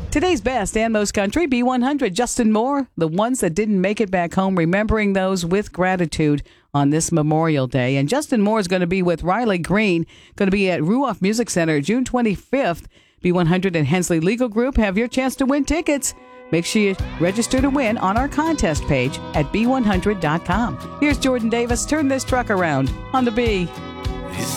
Today's best and most country, B100, Justin Moore, the ones that didn't make it back home, remembering those with gratitude on this Memorial Day. And Justin Moore is going to be with Riley Green, going to be at Ruoff Music Center June 25th. B100 and Hensley Legal Group have your chance to win tickets. Make sure you register to win on our contest page at B100.com. Here's Jordan Davis. Turn this truck around on the B.